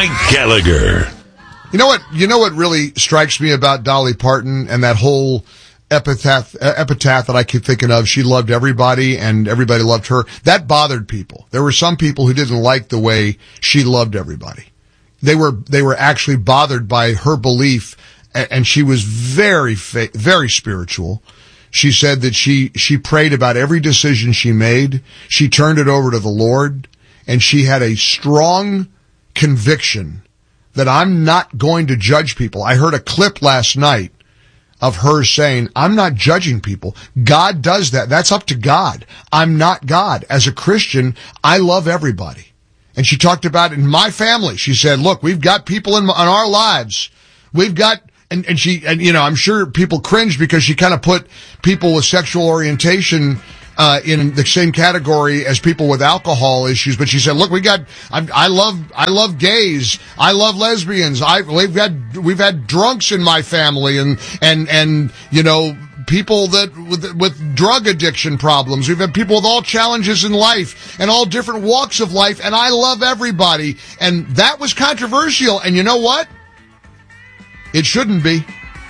Mike Gallagher. You know what really strikes me about Dolly Parton and that whole epitaph that I keep thinking of? She loved everybody and everybody loved her. That bothered people. There were some people who didn't like the way she loved everybody. They were actually bothered by her belief, and she was very spiritual. She said that she prayed about every decision she made. She turned it over to the Lord, and she had a strong conviction that I'm not going to judge people. I heard a clip last night of her saying, I'm not judging people. God does that. That's up to God. I'm not God. As a Christian, I love everybody. And she talked about in my family. She said, look, we've got people in our lives. We've got, and I'm sure people cringed because she kind of put people with sexual orientation in the same category as people with alcohol issues, but she said, look, I love gays. I love lesbians. We've had drunks in my family and people that with drug addiction problems. We've had people with all challenges in life and all different walks of life, and I love everybody. And that was controversial. And you know what? It shouldn't be.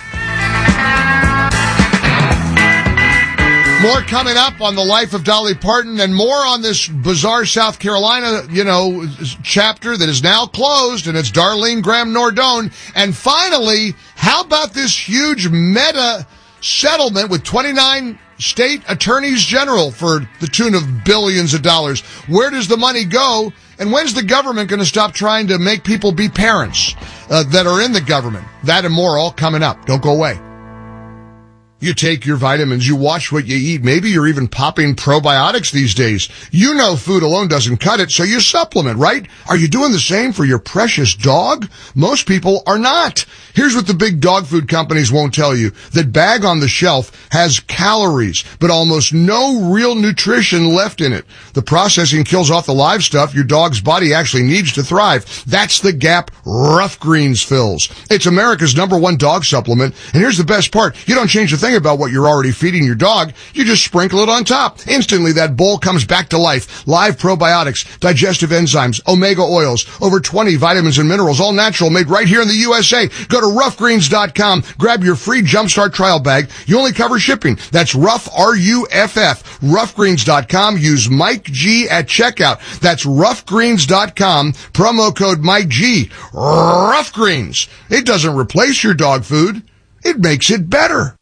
More coming up on the life of Dolly Parton and more on this bizarre South Carolina, chapter that is now closed, and it's Darlene Graham Nordone. And finally, how about this huge meta settlement with 29 state attorneys general for the tune of billions of dollars? Where does the money go? And when's the government going to stop trying to make people be parents that are in the government? That and more all coming up. Don't go away. You take your vitamins, you watch what you eat. Maybe you're even popping probiotics these days. You know food alone doesn't cut it, so you supplement, right? Are you doing the same for your precious dog? Most people are not. Here's what the big dog food companies won't tell you. That bag on the shelf has calories, but almost no real nutrition left in it. The processing kills off the live stuff your dog's body actually needs to thrive. That's the gap Rough Greens fills. It's America's #1 dog supplement, and here's the best part. You don't change a thing about what you're already feeding your dog. You just sprinkle it on top. Instantly, that bowl comes back to life. Live probiotics, digestive enzymes, omega oils, over 20 vitamins and minerals, all natural, made right here in the USA. Go to roughgreens.com. Grab your free Jumpstart trial bag. You only cover shipping. That's Rough, R-U-F-F. Roughgreens.com. Use Mike G at checkout. That's roughgreens.com. Promo code Mike G. Rough Greens. It doesn't replace your dog food. It makes it better.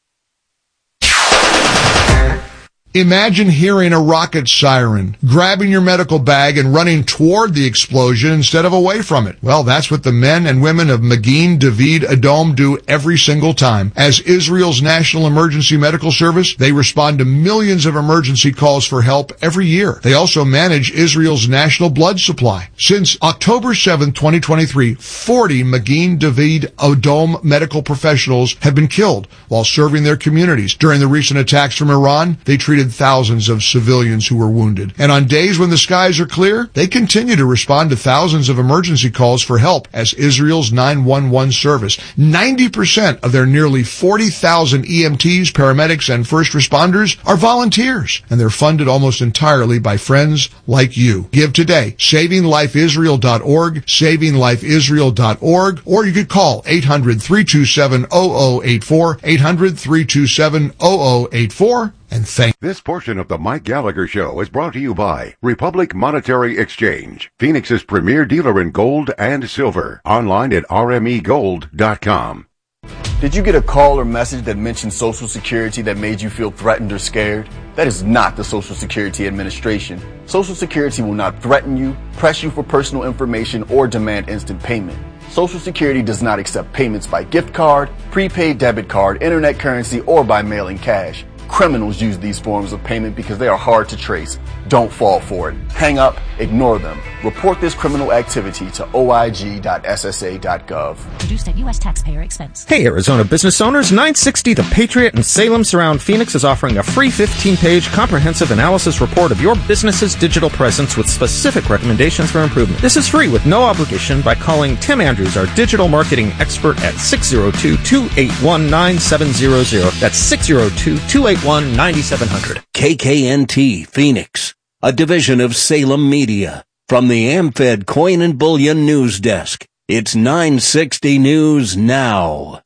Imagine hearing a rocket siren, grabbing your medical bag and running toward the explosion instead of away from it. Well, that's what the men and women of Magen David Adom do every single time. As Israel's National Emergency Medical Service, they respond to millions of emergency calls for help every year. They also manage Israel's national blood supply. Since October 7, 2023, 40 Magen David Adom medical professionals have been killed while serving their communities. During the recent attacks from Iran, they treated thousands of civilians who were wounded. And on days when the skies are clear, they continue to respond to thousands of emergency calls for help as Israel's 911 service. 90% of their nearly 40,000 EMTs, paramedics, and first responders are volunteers, and they're funded almost entirely by friends like you. Give today. SavingLifeIsrael.org, SavingLifeIsrael.org, or you could call 800-327-0084, 800-327-0084, and thank. This portion of the Mike Gallagher Show is brought to you by Republic Monetary Exchange, Phoenix's premier dealer in gold and silver. Online at rmegold.com. Did you get a call or message that mentioned Social Security that made you feel threatened or scared? That is not the Social Security Administration. Social Security will not threaten you, press you for personal information, or demand instant payment. Social Security does not accept payments by gift card, prepaid debit card, internet currency, or by mailing cash. Criminals use these forms of payment because they are hard to trace. Don't fall for it. Hang up, ignore them. Report this criminal activity to oig.ssa.gov. Produced at U.S. taxpayer expense. Hey, Arizona business owners. 960 The Patriot and Salem Surround Phoenix is offering a free 15-page comprehensive analysis report of your business's digital presence with specific recommendations for improvement. This is free with no obligation by calling Tim Andrews, our digital marketing expert, at 602-281-9700. That's 602-281-9700. KKNT Phoenix, a division of Salem Media. From the AmFed Coin and Bullion News Desk, it's 960 News Now.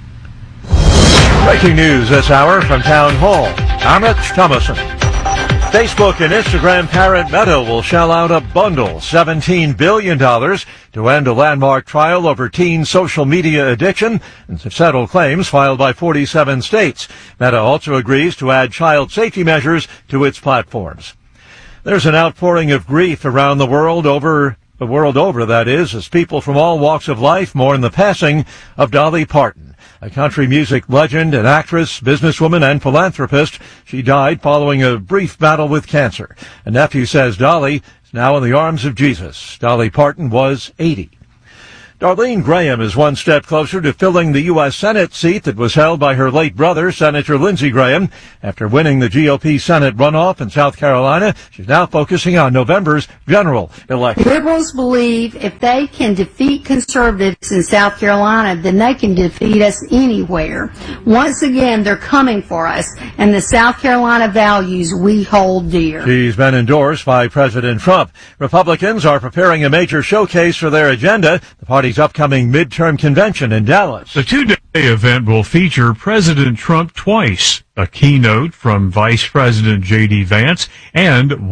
Breaking news this hour from Town Hall. I'm Rich Thomason. Facebook and Instagram parent Meta will shell out a bundle, $17 billion, to end a landmark trial over teen social media addiction and to settle claims filed by 47 states. Meta also agrees to add child safety measures to its platforms. There's an outpouring of grief around the world over, that is, as people from all walks of life mourn the passing of Dolly Parton, a country music legend, an actress, businesswoman, and philanthropist. She died following a brief battle with cancer. A nephew says Dolly is now in the arms of Jesus. Dolly Parton was 80. Darlene Graham is one step closer to filling the U.S. Senate seat that was held by her late brother, Senator Lindsey Graham. After winning the GOP Senate runoff in South Carolina, she's now focusing on November's general election. Liberals believe if they can defeat conservatives in South Carolina, then they can defeat us anywhere. Once again, they're coming for us, and the South Carolina values we hold dear. She's been endorsed by President Trump. Republicans are preparing a major showcase for their agenda, the party's upcoming midterm convention in Dallas. The two-day event will feature President Trump twice, a keynote from Vice President J.D. Vance, and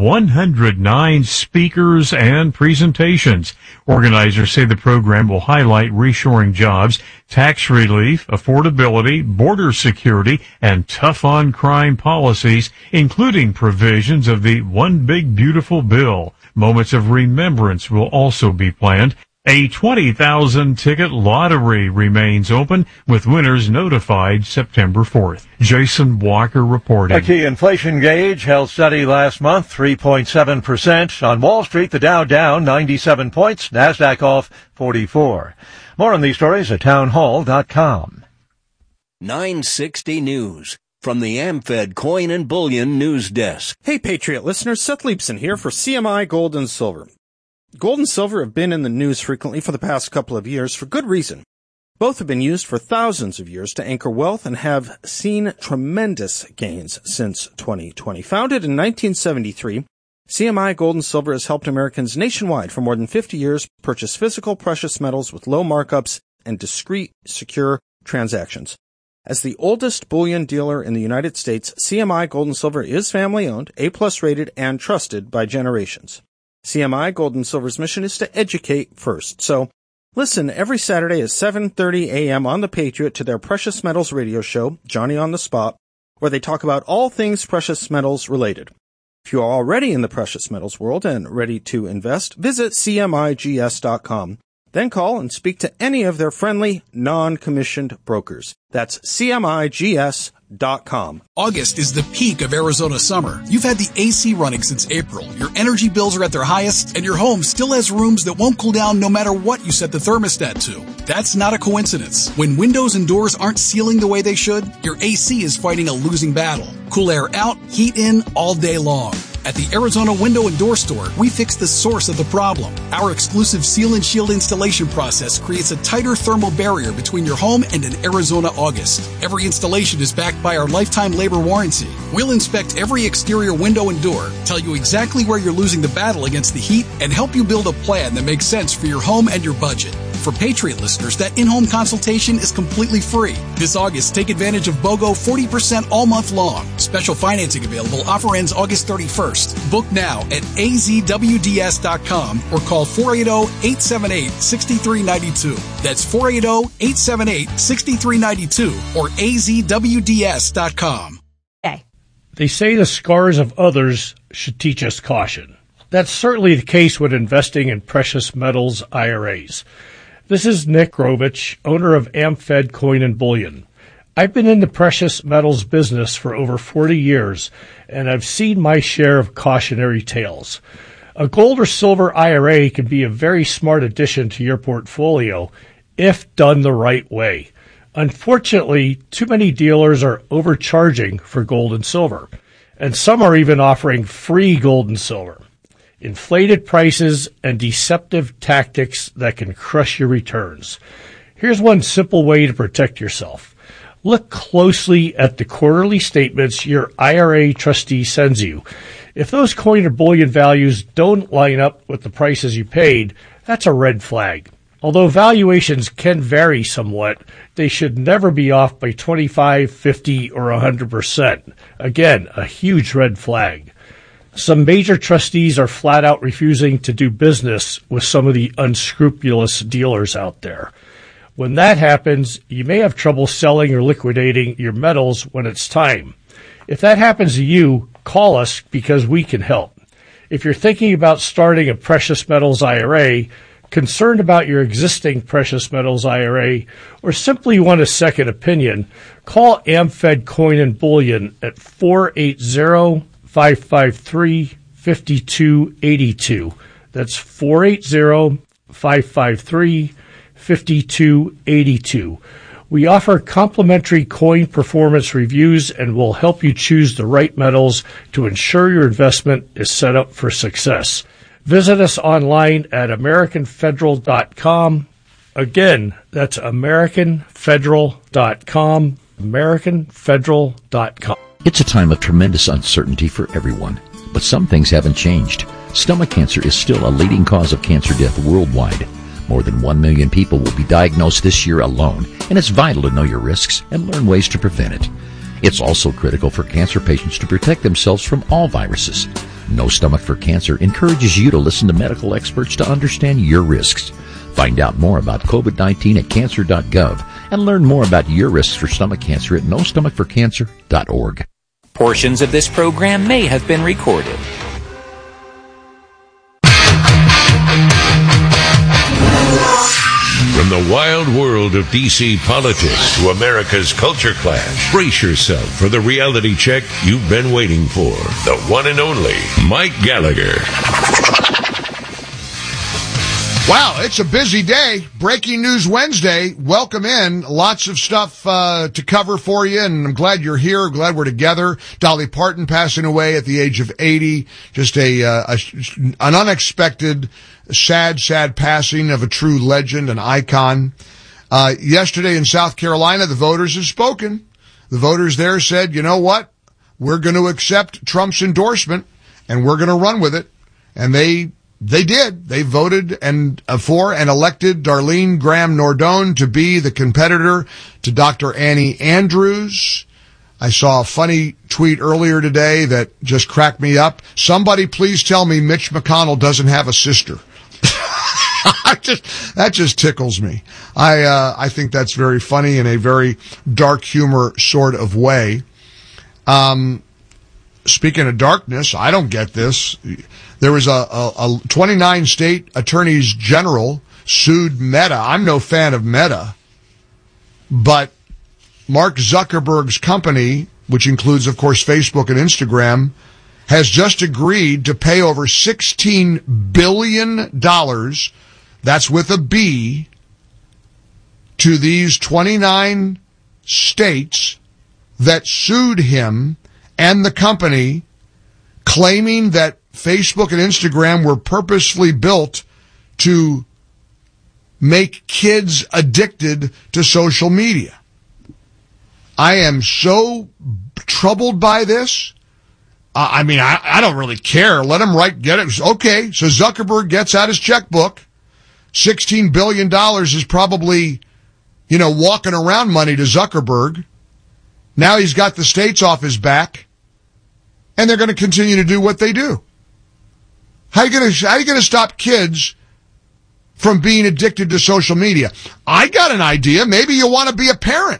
109 speakers and presentations. Organizers say the program will highlight reshoring jobs, tax relief, affordability, border security, and tough-on-crime policies, including provisions of the One Big Beautiful Bill. Moments of remembrance will also be planned. A 20,000-ticket lottery remains open, with winners notified September 4th. Jason Walker reporting. A key inflation gauge held steady last month, 3.7%. On Wall Street, the Dow down 97 points, NASDAQ off 44. More on these stories at townhall.com. 960 News. From the AmFed Coin and Bullion News Desk. Hey, Patriot listeners, Seth Leibson here for CMI Gold and Silver. Gold and silver have been in the news frequently for the past couple of years for good reason. Both have been used for thousands of years to anchor wealth and have seen tremendous gains since 2020. Founded in 1973, CMI Gold and Silver has helped Americans nationwide for more than 50 years purchase physical precious metals with low markups and discreet, secure transactions. As the oldest bullion dealer in the United States, CMI Gold and Silver is family-owned, A-plus rated, and trusted by generations. CMI Gold and Silver's mission is to educate first. So listen every Saturday at 7:30 a.m. on The Patriot to their Precious Metals radio show, Johnny on the Spot, where they talk about all things precious metals related. If you are already in the precious metals world and ready to invest, visit CMIGS.com. Then call and speak to any of their friendly, non-commissioned brokers. That's CMIGS.com. August is the peak of Arizona summer. You've had the AC running since April. Your energy bills are at their highest, and your home still has rooms that won't cool down no matter what you set the thermostat to. That's not a coincidence. When windows and doors aren't sealing the way they should, your AC is fighting a losing battle. Cool air out, heat in, all day long. At the Arizona Window and Door Store, we fix the source of the problem. Our exclusive Seal and Shield installation process creates a tighter thermal barrier between your home and an Arizona August. Every installation is backed by our lifetime labor warranty. We'll inspect every exterior window and door, tell you exactly where you're losing the battle against the heat, and help you build a plan that makes sense for your home and your budget. For Patriot listeners, that in-home consultation is completely free. This August, take advantage of BOGO 40% all month long. Special financing available. Offer ends August 31st. Book now at azwds.com or call 480-878-6392. That's 480-878-6392 or azwds.com. They say the scars of others should teach us caution. That's certainly the case when investing in precious metals IRAs. This is Nick Grovich, owner of AmFed Coin and Bullion. I've been in the precious metals business for over 40 years, and I've seen my share of cautionary tales. A gold or silver IRA can be a very smart addition to your portfolio if done the right way. Unfortunately, too many dealers are overcharging for gold and silver, and some are even offering free gold and silver. Inflated prices and deceptive tactics that can crush your returns. Here's one simple way to protect yourself. Look closely at the quarterly statements your IRA trustee sends you. If those coin or bullion values don't line up with the prices you paid, that's a red flag. Although valuations can vary somewhat, they should never be off by 25, 50, or 100%. Again, a huge red flag. Some major trustees are flat out refusing to do business with some of the unscrupulous dealers out there. When that happens, you may have trouble selling or liquidating your metals when it's time. If that happens to you, call us because we can help. If you're thinking about starting a precious metals IRA, concerned about your existing precious metals IRA, or simply want a second opinion, call AmFed Coin and Bullion at 480-553-5282. That's 480-553-5282. We offer complimentary coin performance reviews and will help you choose the right metals to ensure your investment is set up for success. Visit us online at AmericanFederal.com. Again, that's AmericanFederal.com, AmericanFederal.com. It's a time of tremendous uncertainty for everyone, but some things haven't changed. Stomach cancer is still a leading cause of cancer death worldwide. More than 1 million people will be diagnosed this year alone, and it's vital to know your risks and learn ways to prevent it. It's also critical for cancer patients to protect themselves from all viruses. No Stomach for Cancer encourages you to listen to medical experts to understand your risks. Find out more about COVID-19 at cancer.gov and learn more about your risks for stomach cancer at nostomachforcancer.org. Portions of this program may have been recorded. From the wild world of D.C. politics to America's culture clash, brace yourself for the reality check you've been waiting for. The one and only Mike Gallagher. Wow, it's a busy day. Breaking News Wednesday. Welcome in. Lots of stuff to cover for you, and I'm glad you're here. Glad we're together. Dolly Parton passing away at the age of 80. Just an unexpected, sad passing of a true legend, an icon. Yesterday in South Carolina, the voters have spoken. The voters there said, you know what? We're going to accept Trump's endorsement, and we're going to run with it. And they did. They voted for and elected Darlene Graham Nordone to be the competitor to Dr. Annie Andrews. I saw a funny tweet earlier today that just cracked me up. Somebody please tell me Mitch McConnell doesn't have a sister. That just tickles me. I think that's very funny in a very dark humor sort of way. Speaking of darkness, I don't get this. There was a 29 state attorneys general sued Meta. I'm no fan of Meta, but Mark Zuckerberg's company, which includes, of course, Facebook and Instagram, has just agreed to pay over $16 billion, that's with a B, to these 29 states that sued him and the company, claiming that Facebook and Instagram were purposefully built to make kids addicted to social media. I am so troubled by this. I don't really care. Let him get it. Okay, so Zuckerberg gets out his checkbook. $16 billion is probably, walking around money to Zuckerberg. Now he's got the states off his back, and they're going to continue to do what they do. How are you going to stop kids from being addicted to social media? I got an idea. Maybe you want to be a parent.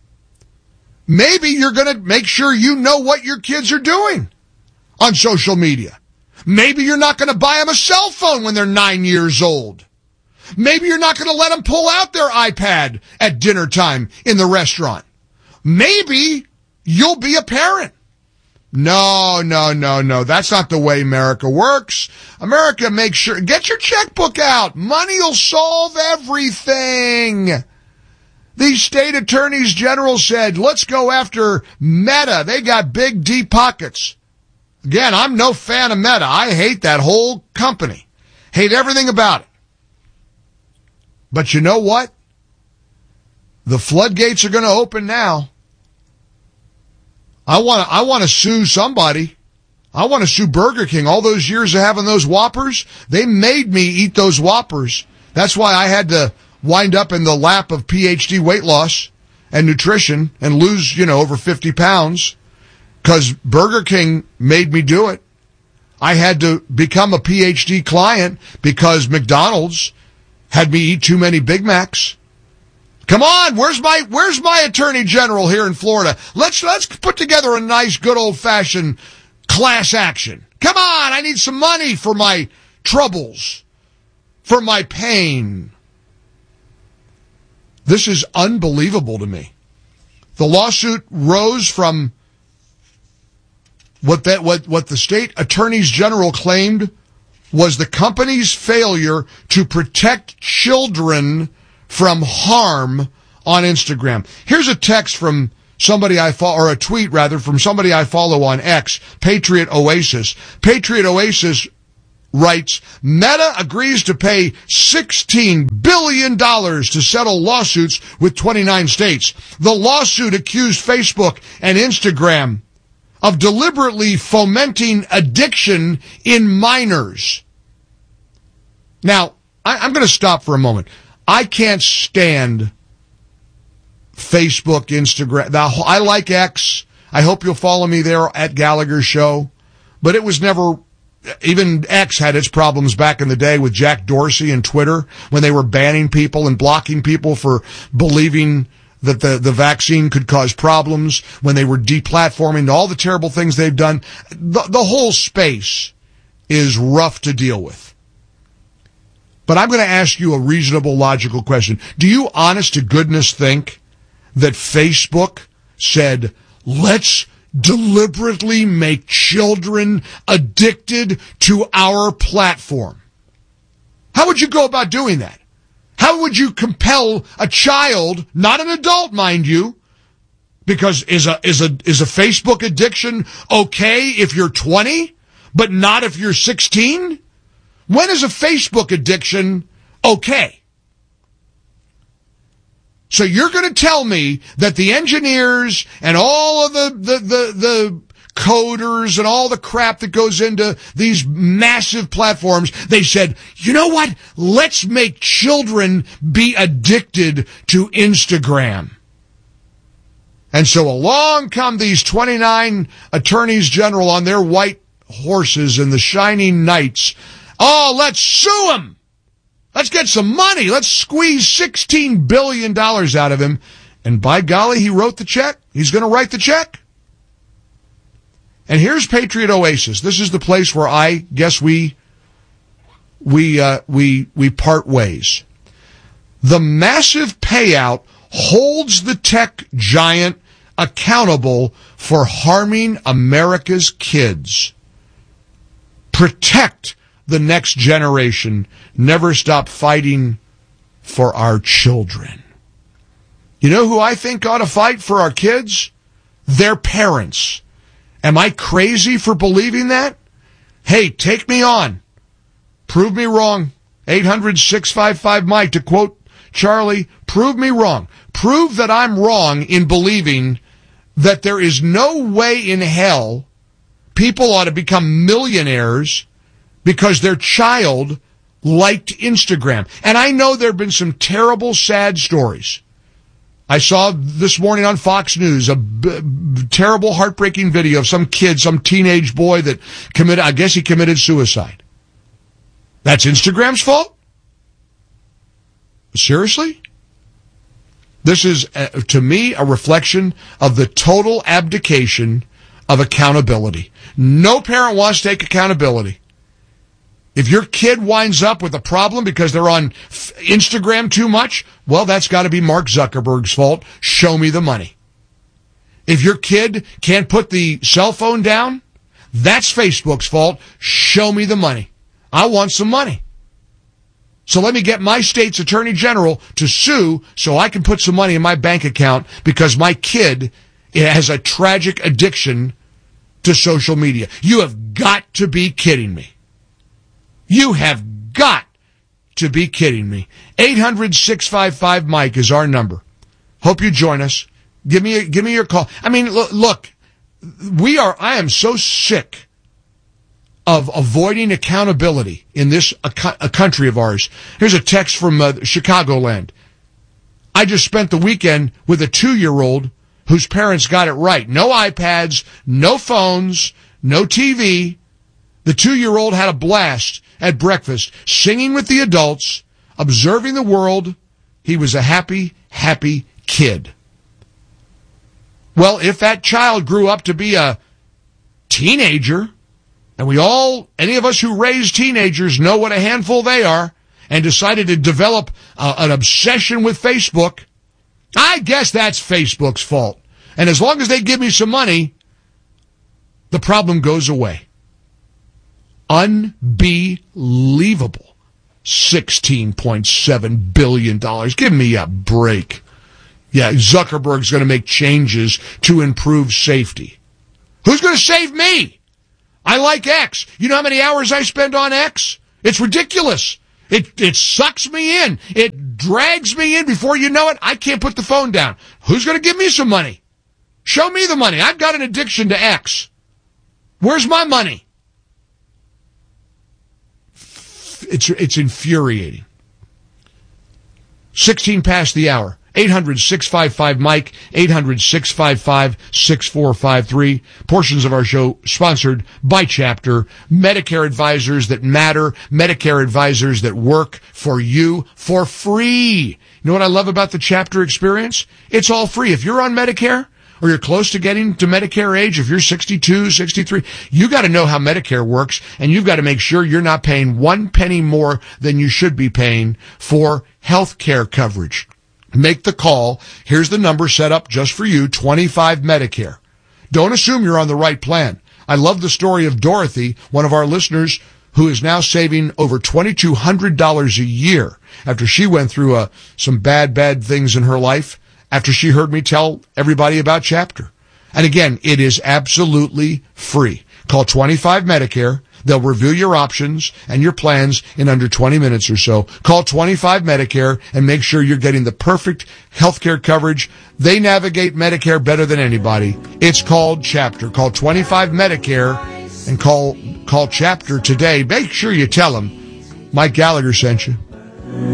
Maybe you're going to make sure you know what your kids are doing on social media. Maybe you're not going to buy them a cell phone when they're 9 years old. Maybe you're not going to let them pull out their iPad at dinner time in the restaurant. Maybe you'll be a parent. No. That's not the way America works. America makes sure, get your checkbook out. Money will solve everything. These state attorneys general said, let's go after Meta. They got big, deep pockets. Again, I'm no fan of Meta. I hate that whole company. Hate everything about it. But you know what? The floodgates are going to open now. I want to sue somebody. I want to sue Burger King. All those years of having those Whoppers, they made me eat those Whoppers. That's why I had to wind up in the lap of PhD weight loss and nutrition and lose, over 50 pounds, because Burger King made me do it. I had to become a PhD client because McDonald's had me eat too many Big Macs. Come on, where's my Attorney General here in Florida? Let's put together a nice, good old-fashioned class action. Come on, I need some money for my troubles, for my pain. This is unbelievable to me. The lawsuit rose from what the state attorneys general claimed was the company's failure to protect children from harm on Instagram. Here's a text from somebody I follow, or a tweet rather, from somebody I follow on X, Patriot Oasis. Patriot Oasis writes, Meta agrees to pay $16 billion to settle lawsuits with 29 states. The lawsuit accused Facebook and Instagram of deliberately fomenting addiction in minors. Now, I'm going to stop for a moment. I can't stand Facebook, Instagram. Now, I like X. I hope you'll follow me there at Gallagher Show. But it was never, even X had its problems back in the day with Jack Dorsey and Twitter when they were banning people and blocking people for believing that the vaccine could cause problems, when they were deplatforming, all the terrible things they've done. The whole space is rough to deal with. But I'm going to ask you a reasonable, logical question. Do you honest to goodness think that Facebook said, let's deliberately make children addicted to our platform? How would you go about doing that? How would you compel a child, not an adult, mind you, because is a Facebook addiction okay if you're 20, but not if you're 16? When is a Facebook addiction okay? So you're going to tell me that the engineers and all of the coders and all the crap that goes into these massive platforms, they said, you know what? Let's make children be addicted to Instagram. And so along come these 29 attorneys general on their white horses and the shining knights. Oh, let's sue him. Let's get some money. Let's squeeze $16 billion out of him. And by golly, he wrote the check. He's going to write the check. And here's Patriot Oasis. This is the place where I guess we part ways. The massive payout holds the tech giant accountable for harming America's kids. Protect the next generation. Never stop fighting for our children. You know who I think ought to fight for our kids? Their parents. Am I crazy for believing that? Hey, take me on. Prove me wrong. 800-655-MIKE. To quote Charlie, prove me wrong. Prove that I'm wrong in believing that there is no way in hell people ought to become millionaires because their child liked Instagram. And I know there have been some terrible, sad stories. I saw this morning on Fox News a terrible, heartbreaking video of some kid, some teenage boy that committed suicide. That's Instagram's fault? Seriously? This is, to me, a reflection of the total abdication of accountability. No parent wants to take accountability. If your kid winds up with a problem because they're on Instagram too much, well, that's got to be Mark Zuckerberg's fault. Show me the money. If your kid can't put the cell phone down, that's Facebook's fault. Show me the money. I want some money. So let me get my state's attorney general to sue so I can put some money in my bank account because my kid has a tragic addiction to social media. You have got to be kidding me. You have got to be kidding me. 800-655-MIKE is our number. Hope you join us. Give me your call. I mean, look, I am so sick of avoiding accountability in this a country of ours. Here's a text from Chicagoland. I just spent the weekend with a 2-year-old whose parents got it right. No iPads, no phones, no TV. The 2-year-old had a blast at breakfast, singing with the adults, observing the world. He was a happy, happy kid. Well, if that child grew up to be a teenager, and any of us who raise teenagers know what a handful they are, and decided to develop an obsession with Facebook, I guess that's Facebook's fault. And as long as they give me some money, the problem goes away. Unbelievable. $16.7 billion. Give me a break. Yeah, Zuckerberg's going to make changes to improve safety. Who's going to save me? I like X. You know how many hours I spend on X? It's ridiculous. It sucks me in. It drags me in. Before you know it, I can't put the phone down. Who's going to give me some money? Show me the money. I've got an addiction to X. Where's my money? It's infuriating. 16 past the hour. 800-655-MIKE, 800-655-6453. Portions of our show sponsored by Chapter. Medicare advisors that matter. Medicare advisors that work for you for free. You know what I love about the Chapter experience? It's all free. If you're on Medicare, or you're close to getting to Medicare age, if you're 62, 63, you got to know how Medicare works, and you've got to make sure you're not paying 1 penny more than you should be paying for health care coverage. Make the call. Here's the number set up just for you, 25 Medicare. Don't assume you're on the right plan. I love the story of Dorothy, one of our listeners, who is now saving over $2,200 a year after she went through some bad things in her life, after she heard me tell everybody about Chapter. And again, it is absolutely free. Call 25 Medicare. They'll review your options and your plans in under 20 minutes or so. Call 25 Medicare and make sure you're getting the perfect healthcare coverage. They navigate Medicare better than anybody. It's called Chapter. Call 25 Medicare and call Chapter today. Make sure you tell them Mike Gallagher sent you.